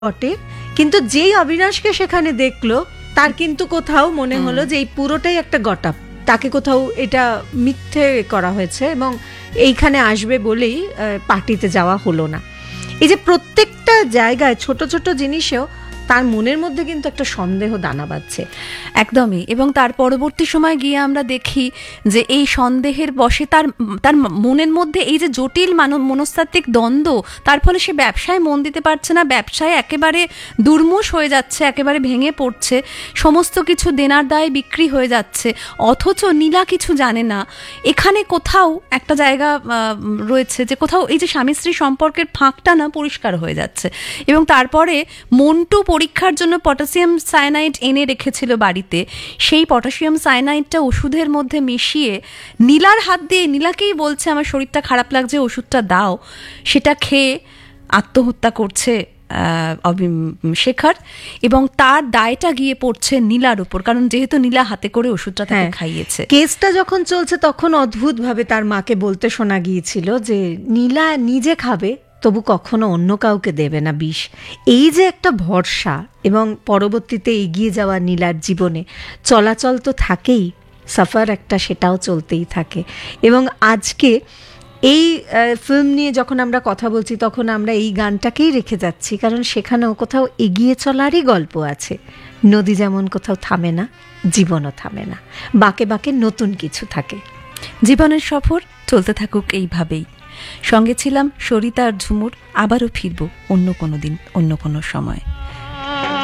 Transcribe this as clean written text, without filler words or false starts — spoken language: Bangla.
বটে, কিন্তু যেই অবিনাশকে সেখানে দেখলো তার কিন্তু কোথাও মনে হলো যে এই পুরোটাই একটা গটআপ, তাকে কোথাও এটা মিথ্যে করা হয়েছে এবং এইখানে আসবে বলেই পার্টিতে যাওয়া হলো না। এই যে প্রত্যেকটা জায়গায় ছোট ছোট জিনিসেও তার মনের মধ্যে কিন্তু একটা সন্দেহ দানা বাঁধছে। একদমই। এবং তার পরবর্তী সময় গিয়ে আমরা দেখি যে এই সন্দেহের বশে তার তার মনের মধ্যে এই যে জটিল মনস্তাত্ত্বিক দ্বন্দ্ব, তার ফলে সে ব্যবসায় মন দিতে পারছে না, ব্যবসায় একেবারে দুর্মুষ হয়ে যাচ্ছে, একেবারে ভেঙে পড়ছে, সমস্ত কিছু দেনার দায়ে বিক্রি হয়ে যাচ্ছে, অথচ নীলা কিছু জানে না। এখানে কোথাও একটা জায়গা রয়েছে যে কোথাও এই যে স্বামী স্ত্রী সম্পর্কের ফাঁকটা না পরিষ্কার হয়ে যাচ্ছে। এবং তারপরে মন্টু পরীক্ষার জন্য পটাশিয়াম সায়ানাইড এনে রেখেছিল বাড়িতে, সেই পটাশিয়াম সায়ানাইডটা ওষুধের মধ্যে মিশিয়ে নীলার হাত দিয়ে, নীলাকেই বলছে আমার শরীরটা খারাপ লাগছে ওষুধটা দাও, সেটা খেয়ে আত্মহত্যা করছে শেখর। এবং তার দায়টা গিয়ে পড়ছে নীলার উপর, কারণ যেহেতু নীলা হাতে করে ওষুধটা তাকে খাইয়েছে। কেসটা যখন চলছে তখন অদ্ভুতভাবে তার মাকে বলতে শোনা গিয়েছিল যে নীলা নিজে খাবে, তবু কখনো অন্য কাউকে দেবে না বিষ। এই যে একটা ভরসা এবং পরবর্তীতে এগিয়ে যাওয়া নীলার জীবনে চলাচল তো থাকেই, সাফার একটা সেটাও চলতেই থাকে। এবং আজকে এই ফিল্ম নিয়ে যখন আমরা কথা বলছি তখন আমরা এই গানটাকেই রেখে যাচ্ছি, কারণ সেখানেও কোথাও এগিয়ে চলারই গল্প আছে। নদী যেমন কোথাও থামে না, জীবনও থামে না, বাঁকে বাঁকে নতুন কিছু থাকে। জীবনের সফর চলতে থাকুক এইভাবেই। সঙ্গে ছিলাম সরিতা আর ঝুমুর। আবারও ফিরবো অন্য কোনো দিন, অন্য কোনো সময়।